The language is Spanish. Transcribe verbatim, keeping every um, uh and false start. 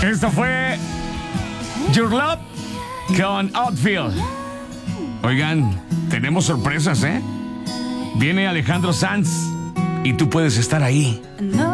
Esto fue Your Love con Outfield. Oigan, tenemos sorpresas, ¿eh? Viene Alejandro Sanz y tú puedes estar ahí.